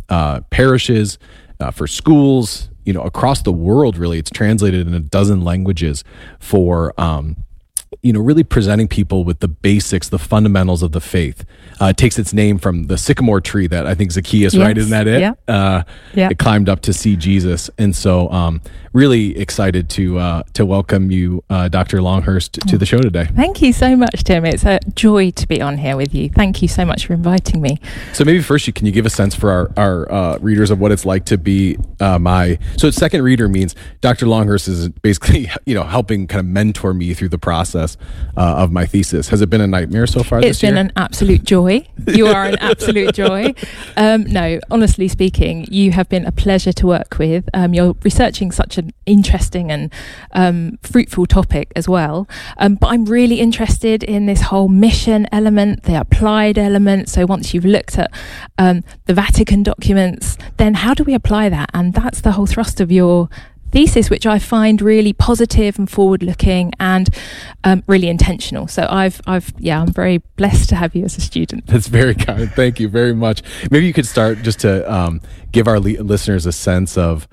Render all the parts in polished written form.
parishes, for schools, across the world. Really, it's translated in a dozen languages for really presenting people with the basics, the fundamentals of the faith. It takes its name from the sycamore tree that I think Zacchaeus, right? Isn't that it? Yeah. It climbed up to see Jesus. And so really excited to welcome you, Dr. Longhurst, to the show today. Thank you so much, Tim. It's a joy to be on here with you. Thank you so much for inviting me. So maybe first, can you give a sense for our readers of what it's like to be so second reader means Dr. Longhurst is basically, helping kind of mentor me through the process of my thesis. Has it been a nightmare so far this year? It's been an absolute joy. You are an absolute joy. No, honestly speaking, you have been a pleasure to work with. You're researching such an interesting and fruitful topic as well. But I'm really interested in this whole mission element, the applied element. So once you've looked at the Vatican documents, then how do we apply that? And that's the whole thrust of your thesis, which I find really positive and forward-looking and really intentional. So I'm very blessed to have you as a student. That's very kind. Thank you very much. Maybe you could start just to give our listeners a sense of,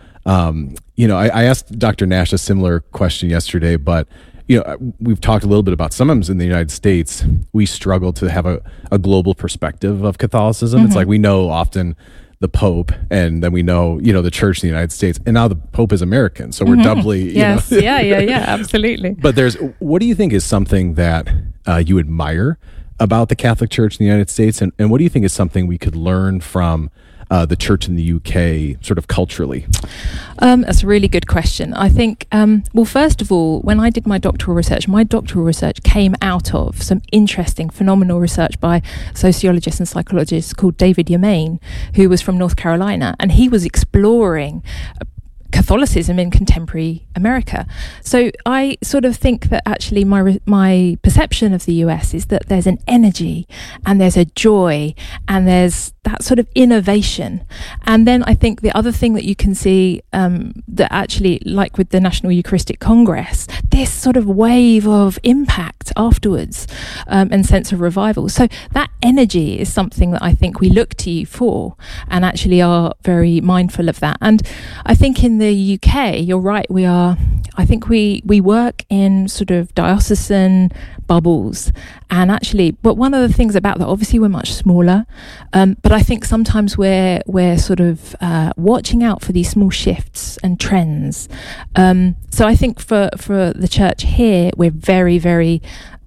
I asked Dr. Nash a similar question yesterday, but we've talked a little bit about sometimes in the United States, we struggle to have a global perspective of Catholicism. Mm-hmm. It's like we know often the Pope, and then we know, the Church in the United States, and now the Pope is American, so we're doubly, yes, yeah, absolutely. But what do you think is something that you admire about the Catholic Church in the United States, and what do you think is something we could learn from the Church in the UK, sort of culturally? That's a really good question. I think, first of all, when I did my doctoral research came out of some interesting, phenomenal research by a sociologist and psychologist called David Yamain, who was from North Carolina, and he was exploring Catholicism in contemporary America. So I sort of think that actually my perception of the US is that there's an energy and there's a joy and there's that sort of innovation. And then I think the other thing that you can see that actually, like with the National Eucharistic Congress, this sort of wave of impact afterwards and sense of revival. So that energy is something that I think we look to you for and actually are very mindful of that. And I think in the UK, you're right, I think we work in sort of diocesan bubbles, and actually, but one of the things about that, obviously we're much smaller, but I think sometimes we're sort of watching out for these small shifts and trends. So I think for the church here, we're very, very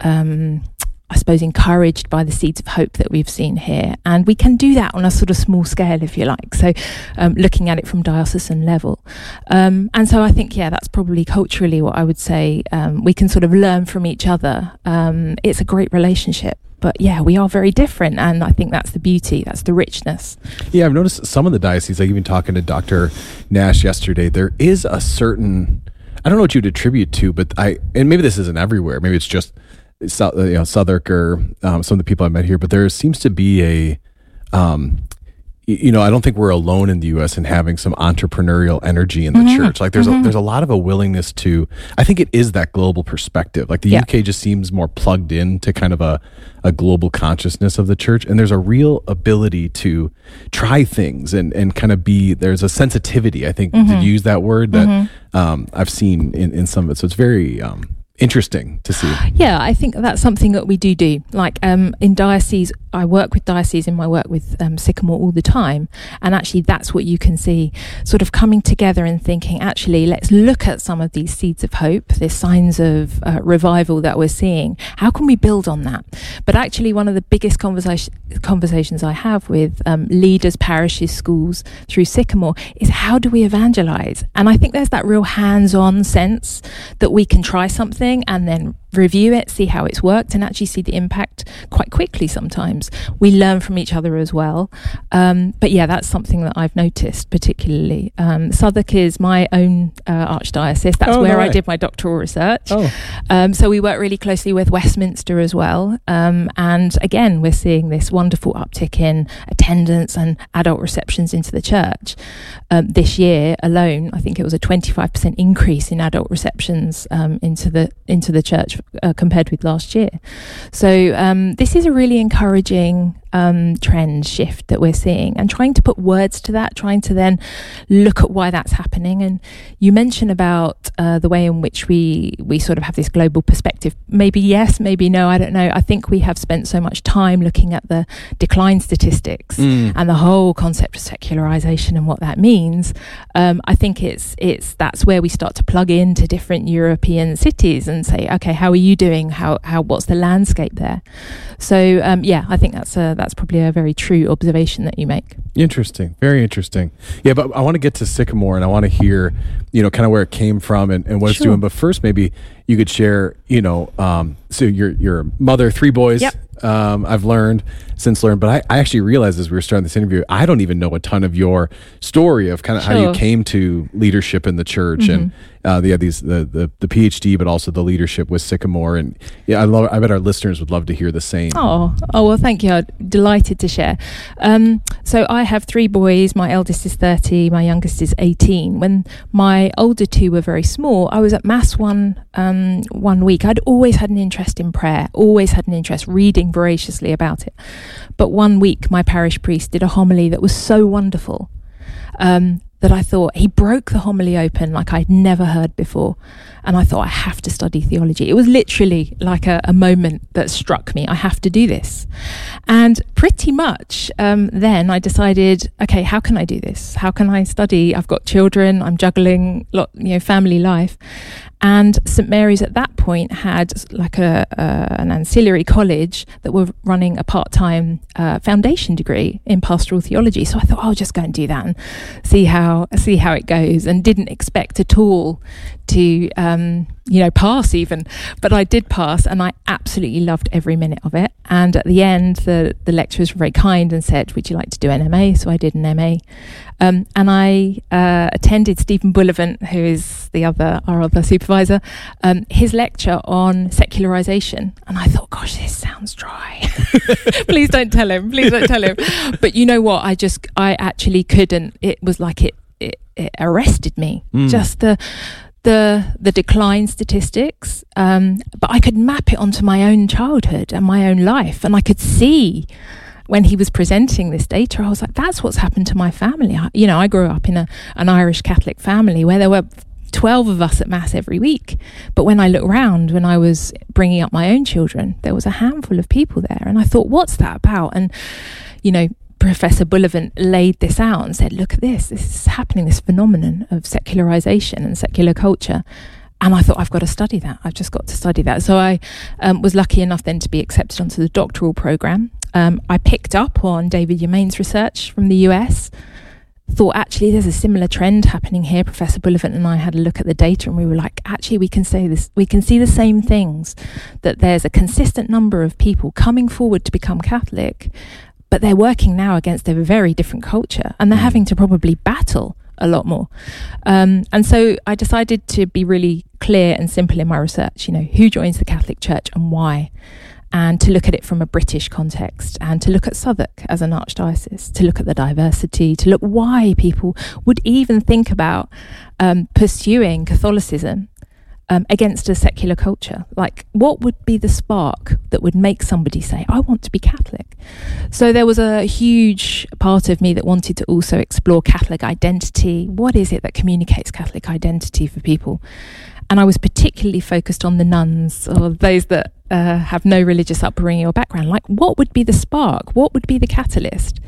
I suppose encouraged by the seeds of hope that we've seen here, and we can do that on a sort of small scale, if you like, so looking at it from diocesan level, and so I think that's probably culturally what I would say. We can sort of learn from each other. It's a great relationship, but we are very different, and I think that's the beauty, that's the richness. I've noticed some of the dioceses, like even talking to Dr. Nash yesterday, there is a certain, I don't know what you'd attribute to, but and maybe this isn't everywhere, maybe it's just Southwark or some of the people I met here, but there seems to be a, I don't think we're alone in the U.S. in having some entrepreneurial energy in the church. Like there's a lot of a willingness to, I think it is that global perspective. Like the UK just seems more plugged in to kind of a global consciousness of the church. And there's a real ability to try things and kind of there's a sensitivity, I think, to use that word that I've seen in some of it. So it's very, interesting to see. I think that's something that we do. Like in diocese, I work with diocese in my work with Sycamore all the time, and actually that's what you can see sort of coming together and thinking, actually let's look at some of these seeds of hope, the signs of revival that we're seeing. How can we build on that? But actually one of the biggest conversations I have with leaders, parishes, schools through Sycamore is how do we evangelize? And I think there's that real hands-on sense that we can try something and then review it, see how it's worked, and actually see the impact quite quickly sometimes. We learn from each other as well. But that's something that I've noticed particularly. Southwark is my own archdiocese. That's where I did my doctoral research. So we work really closely with Westminster as well. And again, we're seeing this wonderful uptick in attendance and adult receptions into the church. This year alone, I think it was a 25% increase in adult receptions into the church compared with last year. So this is a really encouraging trend shift that we're seeing, and trying to put words to that, trying to then look at why that's happening. And you mentioned about the way in which we sort of have this global perspective. Maybe yes, maybe no, I don't know. I think we have spent so much time looking at the decline statistics and the whole concept of secularization and what that means. I think it's that's where we start to plug into different European cities and say, okay, how are you doing? How what's the landscape there? So I think that's probably a very true observation that you make. Interesting, very interesting. Yeah, but I want to get to Sycamore, and I want to hear, kind of where it came from and what it's doing. But first, maybe you could share, so your mother, 3 boys. Yep. I've since learned, but I actually realized as we were starting this interview, I don't even know a ton of your story of kind of how you came to leadership in the church and the PhD, but also the leadership with Sycamore. And I bet our listeners would love to hear the same. Oh, well, thank you. I'm delighted to share. So I have 3 boys. My eldest is 30. My youngest is 18. When my older 2 were very small, I was at Mass one week. I'd always had an interest in prayer, always had an interest reading voraciously about it. But one week, my parish priest did a homily that was so wonderful that I thought he broke the homily open like I'd never heard before. And I thought, I have to study theology. It was literally like a moment that struck me. I have to do this. And pretty much then I decided, okay, how can I do this? How can I study? I've got children. I'm juggling family life. And St Mary's at that point had like an ancillary college that were running a part-time foundation degree in pastoral theology. So I thought, I'll just go and do that and see how it goes, and didn't expect at all to pass even, but I did pass, and I absolutely loved every minute of it. And at the end, the lecturers were very kind and said, would you like to do an MA? So I did an MA, and I attended Stephen Bullivant, who is our other supervisor, his lecture on secularization, and I thought, gosh, this sounds dry. Please don't tell him. But you know what? I actually couldn't. It was like it arrested me. Just the decline statistics, but I could map it onto my own childhood and my own life, and I could see when he was presenting this data, I was like, that's what's happened to my family. I grew up in an Irish Catholic family where there were 12 of us at Mass every week, but when I look around, when I was bringing up my own children, there was a handful of people there, and I thought, what's that about? And Professor Bullivant laid this out and said, look at this is happening, this phenomenon of secularization and secular culture. And I thought, I've got to study that. I've just got to study that. So I was lucky enough then to be accepted onto the doctoral program. I picked up on David Yemaine's research from the US, thought actually there's a similar trend happening here. Professor Bullivant and I had a look at the data, and we were like, actually we can see the same things, that there's a consistent number of people coming forward to become Catholic, but they're working now against a very different culture, and they're having to probably battle a lot more. And so I decided to be really clear and simple in my research, who joins the Catholic Church and why, and to look at it from a British context, and to look at Southwark as an archdiocese, to look at the diversity, to look why people would even think about pursuing Catholicism against a secular culture. Like, what would be the spark that would make somebody say, I want to be Catholic? So there was a huge part of me that wanted to also explore Catholic identity. What is it that communicates Catholic identity for people? And I was particularly focused on the nuns, or those that have no religious upbringing or background. Like, what would be the spark? What would be the catalyst?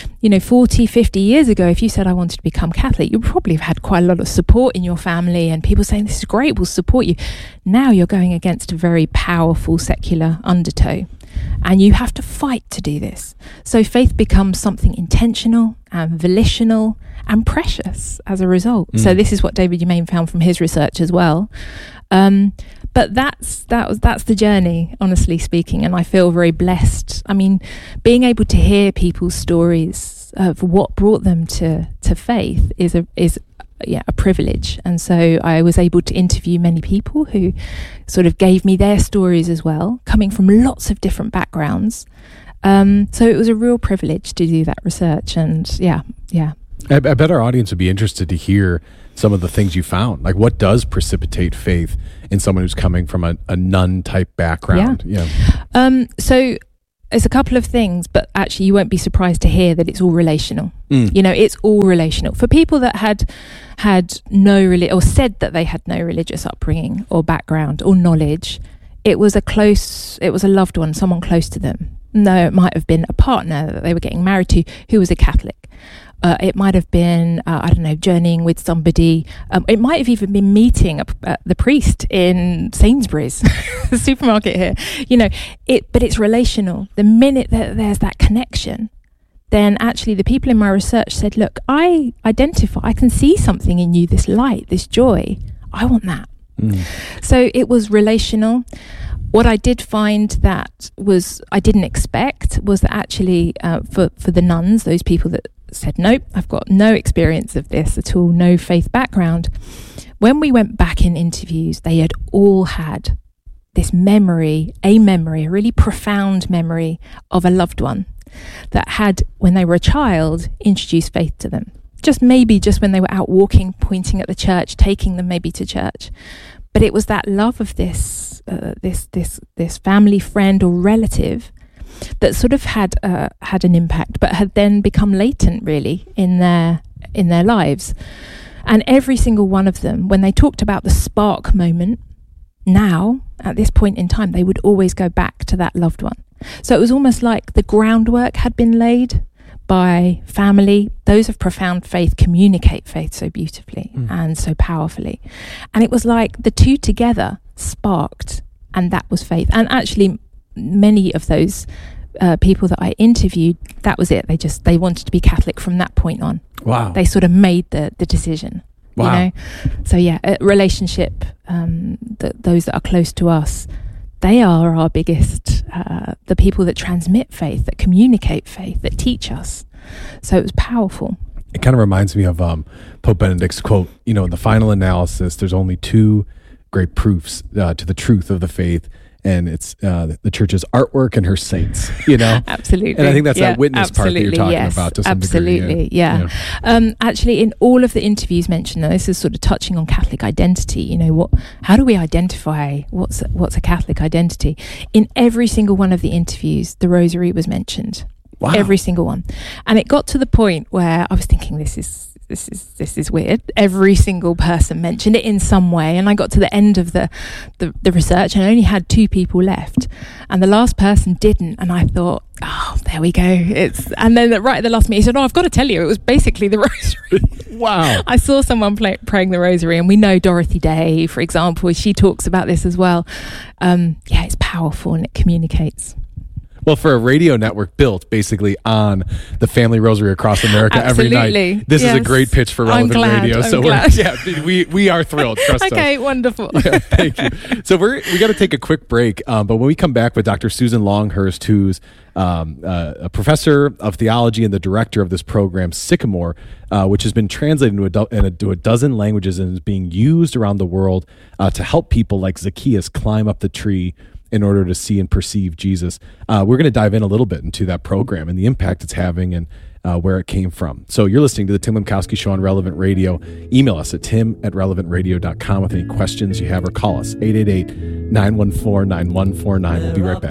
40, 50 years ago, if you said, I wanted to become Catholic, you probably have had quite a lot of support in your family and people saying, this is great, we'll support you. Now you're going against a very powerful secular undertow, and you have to fight to do this. So faith becomes something intentional and volitional and precious as a result. So this is what David Yemaine found from his research as well. But that's the journey, honestly speaking, and I feel very blessed. I mean, being able to hear people's stories of what brought them to faith is a privilege. And so I was able to interview many people who sort of gave me their stories as well, coming from lots of different backgrounds. So it was a real privilege to do that research, and yeah. I bet our audience would be interested to hear some of the things you found. Like, what does precipitate faith in someone who's coming from a nun type background? So it's a couple of things, but actually you won't be surprised to hear that it's all relational. It's all relational. For people that had no or said that they had no religious upbringing or background or knowledge, it was a loved one, someone close to them. No, it might have been a partner that they were getting married to who was a Catholic. It might have been, journeying with somebody. It might have even been meeting the priest in Sainsbury's, the supermarket here. But it's relational. The minute that there's that connection, then actually the people in my research said, look, I can see something in you, this light, this joy. I want that. So it was relational. What I did find that I didn't expect was that actually for the nuns, those people that said, nope, I've got no experience of this at all, no faith background. When we went back in interviews, they had all had this memory, a really profound memory of a loved one that had, when they were a child, introduced faith to them. Just when they were out walking, pointing at the church, taking them maybe to church. But it was that love of this family friend or relative that sort of had an impact, but had then become latent really in their lives. And every single one of them, when they talked about the spark moment, now at this point in time, they would always go back to that loved one. So it was almost like the groundwork had been laid by family. Those of profound faith communicate faith so beautifully and so powerfully. And it was like the two together sparked, and that was faith. And actually, many of those people that I interviewed, that was it. They wanted to be Catholic from that point on. Wow. They sort of made the decision. Wow. So yeah, relationship, those that are close to us, they are our biggest, the people that transmit faith, that communicate faith, that teach us. So it was powerful. It kind of reminds me of Pope Benedict's quote, in the final analysis, there's only two great proofs to the truth of the faith, and it's the church's artwork and her saints, Absolutely. And I think that's that witness part that you're talking about to some degree. Absolutely, yeah. Actually, in all of the interviews mentioned, this is sort of touching on Catholic identity, how do we identify what's a Catholic identity? In every single one of the interviews, the rosary was mentioned. Wow. Every single one. And it got to the point where I was thinking, this is weird. Every single person mentioned it in some way, and I got to the end of the research and I only had 2 people left, and the last person didn't, and I thought, oh, there we go. And then right at the last minute he said, I've got to tell you, it was basically the rosary. Wow. I saw someone praying the rosary, and we know Dorothy Day, for example, she talks about this as well. It's powerful and it communicates. Well, for a radio network built basically on the family rosary across America every night, this is a great pitch for Relevant Radio. So we are thrilled. Trust us. Okay, wonderful. Yeah, thank you. So we got to take a quick break, but when we come back with Dr. Susan Longhurst, who's a professor of theology and the director of this program, Sycamore, which has been translated into a dozen languages and is being used around the world to help people like Zacchaeus climb up the tree in order to see and perceive Jesus. We're going to dive in a little bit into that program and the impact it's having and where it came from. So you're listening to the Tim Lemkowski Show on Relevant Radio. Email us at tim@relevantradio.com with any questions you have, or call us 888-914-9149. We'll be right back.